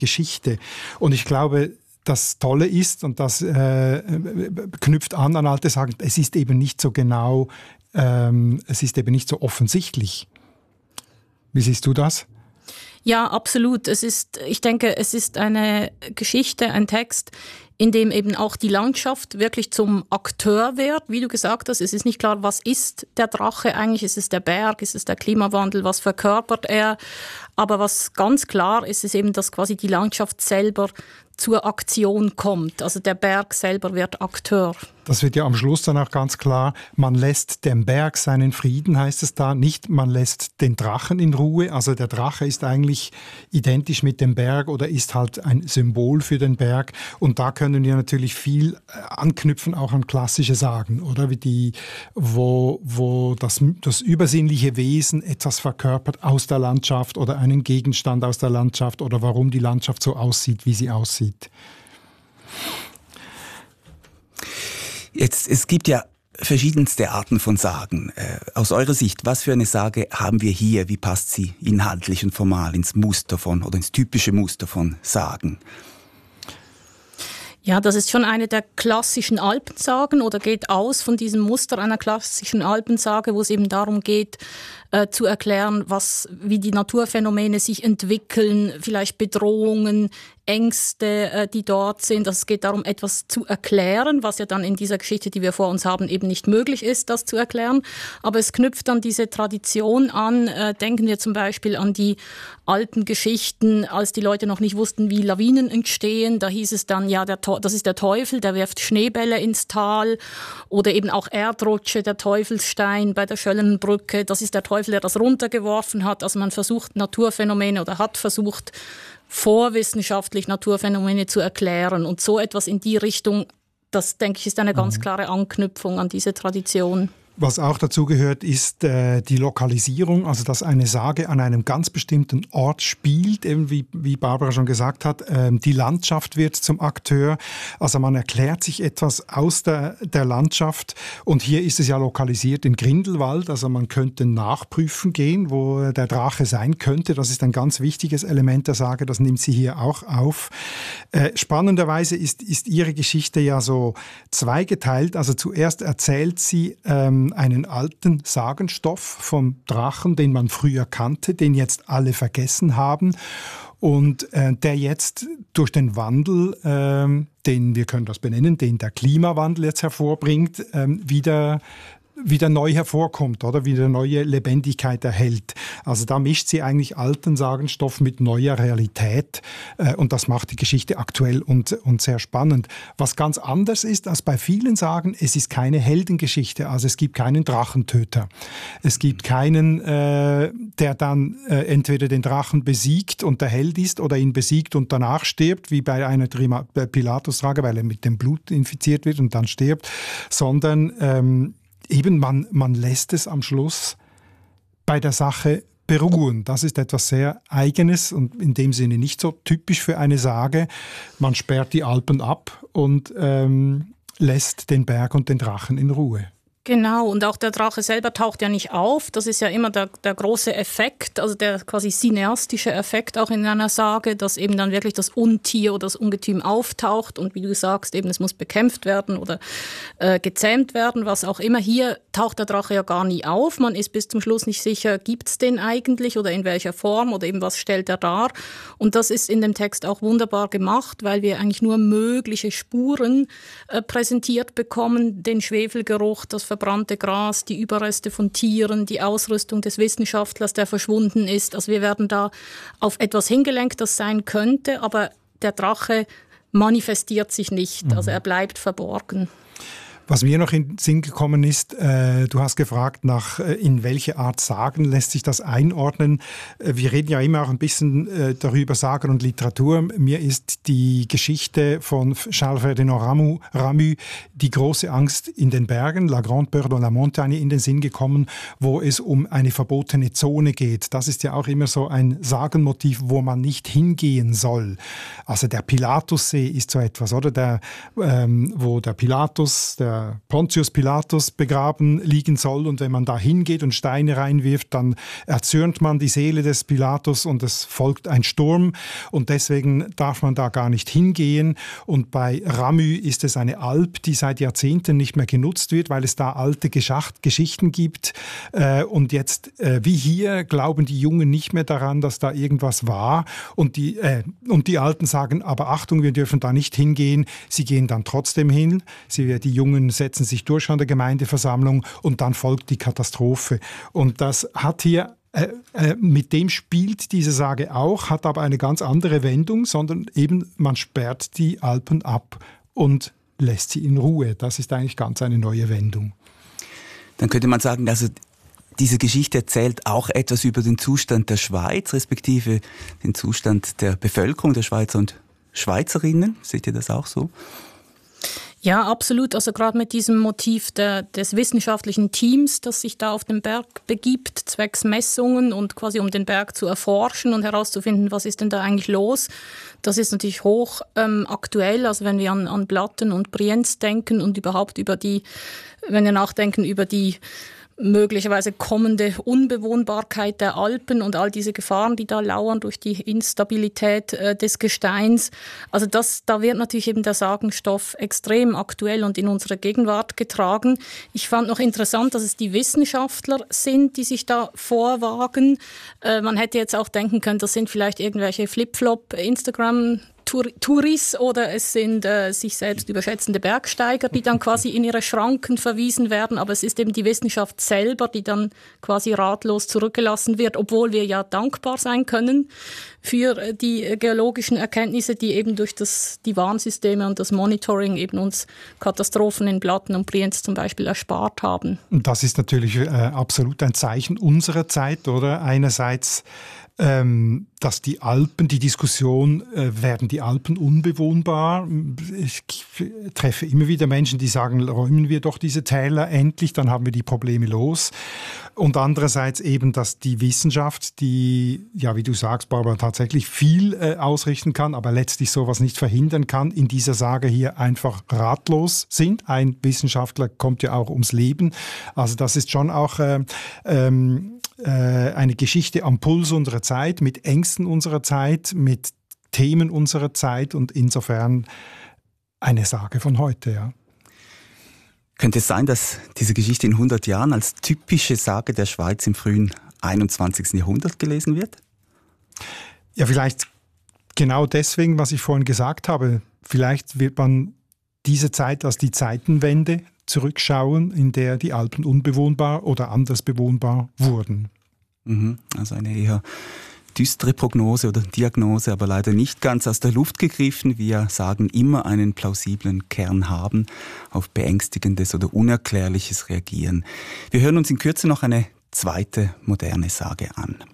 Geschichte. Und ich glaube, das Tolle ist, und das knüpft an alte Sagen, es ist eben nicht so genau, es ist eben nicht so offensichtlich. Wie siehst du das? Ja, absolut. Ich denke, es ist eine Geschichte, ein Text, in dem eben auch die Landschaft wirklich zum Akteur wird, wie du gesagt hast. Es ist nicht klar, was ist der Drache eigentlich? Ist es der Berg? Ist es der Klimawandel? Was verkörpert er? Aber was ganz klar ist, ist eben, dass quasi die Landschaft selber zur Aktion kommt. Also der Berg selber wird Akteur. Das wird ja am Schluss dann auch ganz klar. Man lässt dem Berg seinen Frieden, heißt es da. Nicht, man lässt den Drachen in Ruhe. Also der Drache ist eigentlich identisch mit dem Berg oder ist halt ein Symbol für den Berg. Und da können wir natürlich viel anknüpfen, auch an klassische Sagen, oder? Wie die, wo das übersinnliche Wesen etwas verkörpert aus der Landschaft oder einen Gegenstand aus der Landschaft oder warum die Landschaft so aussieht, wie sie aussieht. Jetzt, es gibt ja verschiedenste Arten von Sagen. Aus eurer Sicht, was für eine Sage haben wir hier? Wie passt sie inhaltlich und formal ins Muster von oder ins typische Muster von Sagen? Ja, das ist schon eine der klassischen Alpensagen oder geht aus von diesem Muster einer klassischen Alpensage, wo es eben darum geht, zu erklären, wie die Naturphänomene sich entwickeln, vielleicht Bedrohungen, Ängste, die dort sind. Also es geht darum, etwas zu erklären, was ja dann in dieser Geschichte, die wir vor uns haben, eben nicht möglich ist, das zu erklären. Aber es knüpft dann diese Tradition an. Denken wir zum Beispiel an die alten Geschichten, als die Leute noch nicht wussten, wie Lawinen entstehen. Da hieß es dann, ja, das ist der Teufel, der wirft Schneebälle ins Tal. Oder eben auch Erdrutsche, der Teufelsstein bei der Schöllenbrücke. Das ist der Teufel, der das runtergeworfen hat. Also man versucht Naturphänomene oder hat versucht, vorwissenschaftlich Naturphänomene zu erklären. Und so etwas in die Richtung, das, denke ich, ist eine ganz klare Anknüpfung an diese Tradition. Was auch dazu gehört, ist die Lokalisierung, also dass eine Sage an einem ganz bestimmten Ort spielt, eben wie Barbara schon gesagt hat. Die Landschaft wird zum Akteur, also man erklärt sich etwas aus der Landschaft und hier ist es ja lokalisiert in Grindelwald, also man könnte nachprüfen gehen, wo der Drache sein könnte. Das ist ein ganz wichtiges Element der Sage, das nimmt sie hier auch auf. Spannenderweise ist ihre Geschichte ja so zweigeteilt, also zuerst erzählt sie einen alten Sagenstoff vom Drachen, den man früher kannte, den jetzt alle vergessen haben und der jetzt durch den Wandel, wir können das benennen, den der Klimawandel jetzt hervorbringt, wieder neu hervorkommt oder wieder neue Lebendigkeit erhält. Also da mischt sie eigentlich alten Sagenstoff mit neuer Realität und das macht die Geschichte aktuell und sehr spannend. Was ganz anders ist als bei vielen Sagen, es ist keine Heldengeschichte, also es gibt keinen Drachentöter. Es gibt keinen, der dann entweder den Drachen besiegt und der Held ist oder ihn besiegt und danach stirbt, wie bei einer Pilatus-Sage, weil er mit dem Blut infiziert wird und dann stirbt, sondern eben, man lässt es am Schluss bei der Sache beruhen. Das ist etwas sehr Eigenes und in dem Sinne nicht so typisch für eine Sage. Man sperrt die Alpen ab und lässt den Berg und den Drachen in Ruhe. Genau, und auch der Drache selber taucht ja nicht auf. Das ist ja immer der große Effekt, also der quasi cineastische Effekt auch in einer Sage, dass eben dann wirklich das Untier oder das Ungetüm auftaucht und wie du sagst, eben es muss bekämpft werden oder gezähmt werden, was auch immer. Hier taucht der Drache ja gar nie auf. Man ist bis zum Schluss nicht sicher, gibt es den eigentlich oder in welcher Form oder eben was stellt er dar. Und das ist in dem Text auch wunderbar gemacht, weil wir eigentlich nur mögliche Spuren präsentiert bekommen, den Schwefelgeruch, das verbrannte Gras, die Überreste von Tieren, die Ausrüstung des Wissenschaftlers, der verschwunden ist. Also wir werden da auf etwas hingelenkt, das sein könnte, aber der Drache manifestiert sich nicht, also er bleibt verborgen. Was mir noch in den Sinn gekommen ist, du hast gefragt, in welche Art Sagen lässt sich das einordnen. Wir reden ja immer auch ein bisschen darüber, Sagen und Literatur. Mir ist die Geschichte von Charles Ferdinand Ramus, Die große Angst in den Bergen, La Grande Peur dans la Montagne, in den Sinn gekommen, wo es um eine verbotene Zone geht. Das ist ja auch immer so ein Sagenmotiv, wo man nicht hingehen soll. Also der Pilatussee ist so etwas, oder? Wo der Pilatus, der der Pontius Pilatus begraben liegen soll. Und wenn man da hingeht und Steine reinwirft, dann erzürnt man die Seele des Pilatus und es folgt ein Sturm. Und deswegen darf man da gar nicht hingehen. Und bei Ramü ist es eine Alp, die seit Jahrzehnten nicht mehr genutzt wird, weil es da alte Geschichten gibt. Und jetzt, wie hier, glauben die Jungen nicht mehr daran, dass da irgendwas war. Und die Alten sagen, aber Achtung, wir dürfen da nicht hingehen. Sie gehen dann trotzdem hin. Die Jungen setzen sich durch an der Gemeindeversammlung und dann folgt die Katastrophe. Und das hat hier mit dem spielt diese Sage auch, hat aber eine ganz andere Wendung, sondern eben man sperrt die Alpen ab und lässt sie in Ruhe. Das ist eigentlich ganz eine neue Wendung. Dann könnte man sagen, also diese Geschichte erzählt auch etwas über den Zustand der Schweiz, respektive den Zustand der Bevölkerung, der Schweizer und Schweizerinnen. Seht ihr das auch so? Ja, absolut. Also gerade mit diesem Motiv des wissenschaftlichen Teams, das sich da auf den Berg begibt, zwecks Messungen und quasi um den Berg zu erforschen und herauszufinden, was ist denn da eigentlich los. Das ist natürlich hoch aktuell. Also wenn wir an Blatten und Brienz denken und überhaupt wenn wir nachdenken über die möglicherweise kommende Unbewohnbarkeit der Alpen und all diese Gefahren, die da lauern durch die Instabilität des Gesteins. Also da wird natürlich eben der Sagenstoff extrem aktuell und in unsere Gegenwart getragen. Ich fand noch interessant, dass es die Wissenschaftler sind, die sich da vorwagen. Man hätte jetzt auch denken können, das sind vielleicht irgendwelche Flip-Flop-Instagram Touris oder es sind sich selbst überschätzende Bergsteiger, die dann quasi in ihre Schranken verwiesen werden. Aber es ist eben die Wissenschaft selber, die dann quasi ratlos zurückgelassen wird, obwohl wir ja dankbar sein können für die geologischen Erkenntnisse, die eben durch die Warnsysteme und das Monitoring eben uns Katastrophen in Blatten und Brienz zum Beispiel erspart haben. Und das ist natürlich absolut ein Zeichen unserer Zeit, oder? Einerseits dass die Diskussion, werden die Alpen unbewohnbar? Ich treffe immer wieder Menschen, die sagen, räumen wir doch diese Täler endlich, dann haben wir die Probleme los. Und andererseits eben, dass die Wissenschaft, die, ja, wie du sagst, Barbara, tatsächlich viel ausrichten kann, aber letztlich sowas nicht verhindern kann, in dieser Sage hier einfach ratlos sind. Ein Wissenschaftler kommt ja auch ums Leben. Also das ist schon auch eine Geschichte am Puls unserer Zeit, mit Ängsten unserer Zeit, mit Themen unserer Zeit und insofern eine Sage von heute, ja. Könnte es sein, dass diese Geschichte in 100 Jahren als typische Sage der Schweiz im frühen 21. Jahrhundert gelesen wird? Ja, vielleicht genau deswegen, was ich vorhin gesagt habe. Vielleicht wird man diese Zeit als die Zeitenwende zurückschauen, in der die Alpen unbewohnbar oder anders bewohnbar wurden. Also eine eher düstere Prognose oder Diagnose, aber leider nicht ganz aus der Luft gegriffen. Wir sagen immer einen plausiblen Kern haben, auf Beängstigendes oder Unerklärliches reagieren. Wir hören uns in Kürze noch eine zweite moderne Sage an.